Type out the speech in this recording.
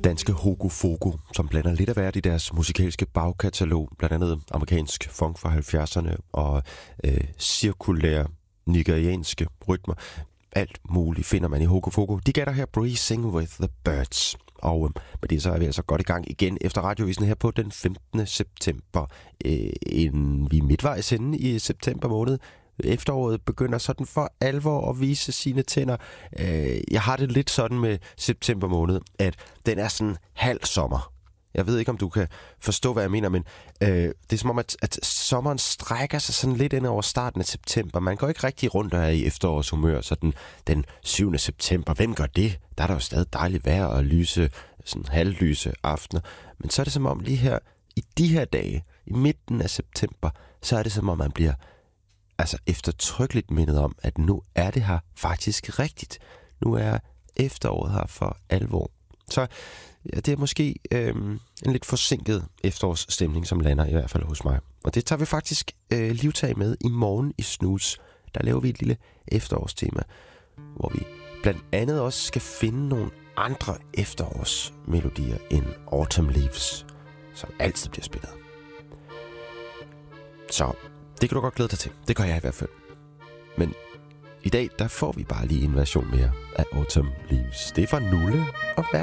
danske Hogo Fogo, som blander lidt af hvert i deres musikalske bagkatalog, blandt andet amerikansk funk fra 70'erne og cirkulære nigerianske rytmer. Alt muligt finder man i Hogo Fogo. De gav der her Breezing with the Birds. Og med det så er vi altså godt i gang igen efter radiovisen her på den 15. september. Inden vi er midtvejs inde i september måned. Efteråret begynder sådan for alvor at vise sine tænder. Jeg har det lidt sådan med september måned, at den er sådan halv sommer. Jeg ved ikke, om du kan forstå, hvad jeg mener, men det er som om, at sommeren strækker sig sådan lidt ind over starten af september. Man går ikke rigtig rundt og er i efterårshumør, så den 7. september. Hvem gør det? Der er der jo stadig dejligt vejr og lyse, sådan halvlyse aftener. Men så er det som om lige her, i de her dage, i midten af september, så er det som om, man bliver eftertrykkeligt mindet om, at nu er det her faktisk rigtigt. Nu er efteråret her for alvor. Så ja, det er måske en lidt forsinket efterårsstemning, som lander i hvert fald hos mig. Og det tager vi faktisk livtag med i morgen i Snooze. Der laver vi et lille efterårstema, hvor vi blandt andet også skal finde nogle andre efterårsmelodier end Autumn Leaves, som altid bliver spillet. Så det kan du godt glæde dig til. Det gør jeg i hvert fald. Men i dag, der får vi bare lige en version mere af Autumn Leaves. Det er fra Nulle og Værk.